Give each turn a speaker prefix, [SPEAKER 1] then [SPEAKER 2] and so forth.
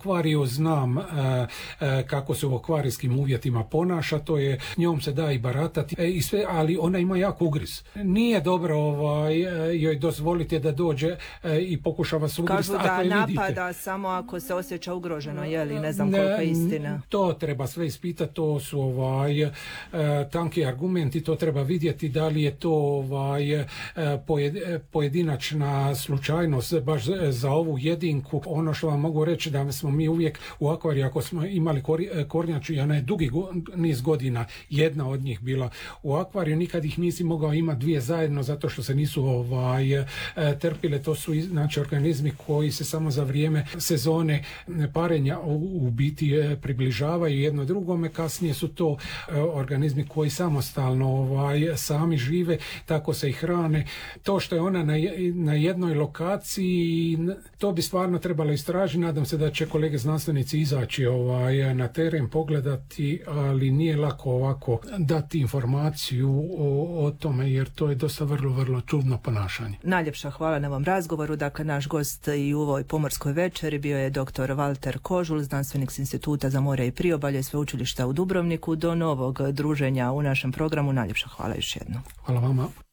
[SPEAKER 1] akvariju, znam kako se u akvarijskim uvjetima ponaša, to je, njom se da i baratati i sve, ali ona ima jak ugriz. Nije dobro joj dozvolite da dođe i pokuša vas ugrist.
[SPEAKER 2] Kažu da napada samo ako se osjeća ugroženo, ne znam koliko je istina.
[SPEAKER 1] To treba sve ispitati, to su tanki argumenti, to treba vidjeti da li je to pojedinačna slučajnost baš za ovu jedinku. Ono što vam mogu reći da smo mi uvijek u akvariju, ako smo imali kornjaču i ona je dugi niz godina, jedna od njih bila u akvariju, nikad ih nisi mogao imati dvije zajedno zato što se nisu trpile. To su znači organizmi koji se samo za vrijeme sezone parenja u biti približavaju jedno drugome, kasnije su to organizmi koji samostalno sami žive, tako se i hrane. To što je ona na jednoj lokaciji, to bi stvarno trebalo istražiti. Nadam se da će kolege znanstvenici izaći na teren, pogledati, ali nije lako ovako dati informaciju o tome, jer to je dosta vrlo čudno ponašanje.
[SPEAKER 2] Najljepša hvala na ovom razgovoru. Dakle, naš gost i u ovoj pomorskoj večeri bio je dr. Valter Kožul, znanstvenik s Instituta za more i priobalje Sveučilišta u Dubrovniku. Do novog druženja u našem programu. Najljepša hvala još jednom.
[SPEAKER 1] Hvala vama.